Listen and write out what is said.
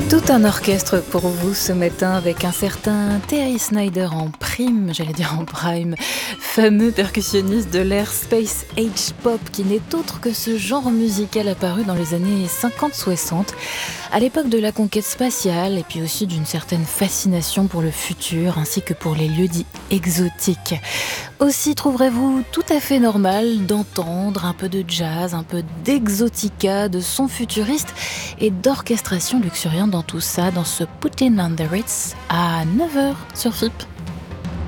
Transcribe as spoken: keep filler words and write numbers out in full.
Tout un orchestre pour vous ce matin avec un certain Terry Snyder en prime, j'allais dire en prime, fameux percussionniste de l'ère Space Age Pop qui n'est autre que ce genre musical apparu dans les années cinquante soixante, à l'époque de la conquête spatiale et puis aussi d'une certaine fascination pour le futur ainsi que pour les lieux dits exotiques. Aussi trouverez-vous tout à fait normal d'entendre un peu de jazz, un peu d'exotica, de son futuriste et d'orchestration luxuriante dans tout ça, dans ce Puttin on the Ritz à neuf heures sur F I P.